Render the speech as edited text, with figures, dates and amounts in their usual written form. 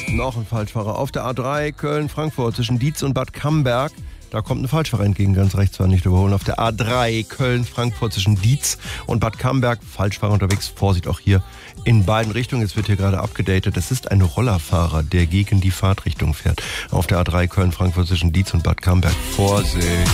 Noch ein Falschfahrer auf der A3 Köln-Frankfurt zwischen Dietz und Bad Camberg. Da kommt ein Falschfahrer entgegen, ganz rechts war nicht überholen. Auf der A3 Köln-Frankfurt zwischen Dietz und Bad Camberg. Falschfahrer unterwegs, Vorsicht auch hier in beiden Richtungen. Jetzt wird hier gerade abgedatet. Es ist ein Rollerfahrer, der gegen die Fahrtrichtung fährt. Auf der A3 Köln-Frankfurt zwischen Dietz und Bad Camberg. Vorsicht.